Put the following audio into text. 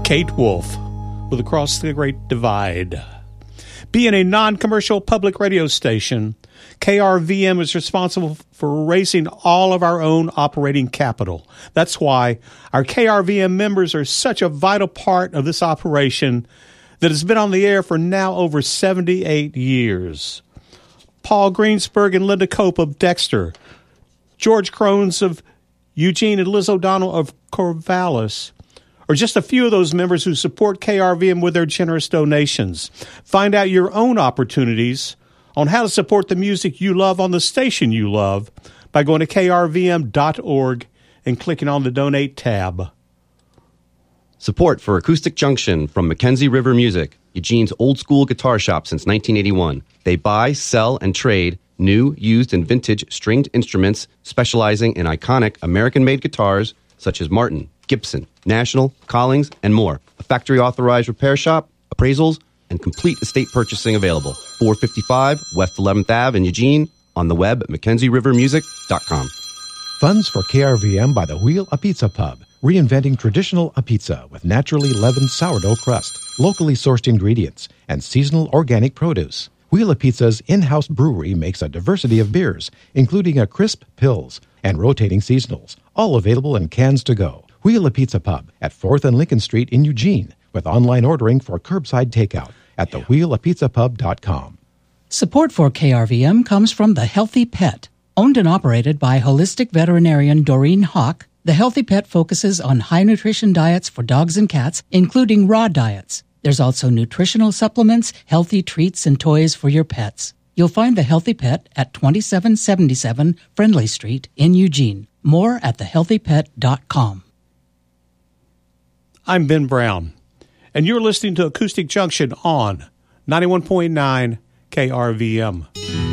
Kate Wolf with Across the Great Divide. Being a non-commercial public radio station, KRVM is responsible for raising all of our own operating capital. That's why our KRVM members are such a vital part of this operation that has been on the air for now over 78 years. Paul Greensburg and Linda Cope of Dexter, George Crones of Eugene and Liz O'Donnell of Corvallis, or just a few of those members who support KRVM with their generous donations. Find out your own opportunities on how to support the music you love on the station you love by going to krvm.org and clicking on the Donate tab. Support for Acoustic Junction from Mackenzie River Music, Eugene's old-school guitar shop since 1981. They buy, sell, and trade new, used, and vintage stringed instruments specializing in iconic American-made guitars such as Martin, Gibson, National, Collings, and more. A factory-authorized repair shop, appraisals, and complete estate purchasing available. 455 West 11th Ave in Eugene, on the web at MackenzieRiverMusic.com. Funds for KRVM by the Wheel a Pizza Pub, reinventing traditional a pizza with naturally leavened sourdough crust, locally sourced ingredients, and seasonal organic produce. Wheel a Pizza's in-house brewery makes a diversity of beers, including a crisp Pils and rotating seasonals, all available in cans to go. Wheel a Pizza Pub at 4th and Lincoln Street in Eugene, with online ordering for curbside takeout at thewheelapizzapub.com. Support for KRVM comes from The Healthy Pet. Owned and operated by holistic veterinarian Doreen Hawk, The Healthy Pet focuses on high-nutrition diets for dogs and cats, including raw diets. There's also nutritional supplements, healthy treats, and toys for your pets. You'll find The Healthy Pet at 2777 Friendly Street in Eugene. More at thehealthypet.com. I'm Ben Brown, and you're listening to Acoustic Junction on 91.9 KRVM.